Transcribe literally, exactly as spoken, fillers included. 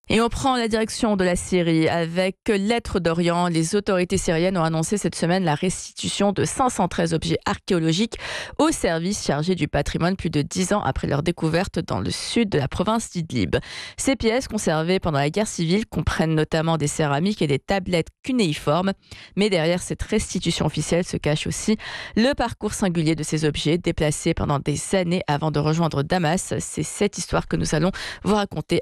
Et on prend la direction de la Syrie avec Lettres d'Orient. Les autorités syriennes ont annoncé cette semaine la restitution de cinq cent treize objets archéologiques au service chargé du patrimoine plus de dix ans après leur découverte dans le sud de la province d'Idlib. Ces pièces conservées pendant la guerre civile comprennent notamment des céramiques et des tablettes cunéiformes. Mais derrière cette restitution officielle se cache aussi le parcours singulier de ces objets déplacés pendant des années avant de rejoindre Damas. C'est cette histoire que nous allons vous raconter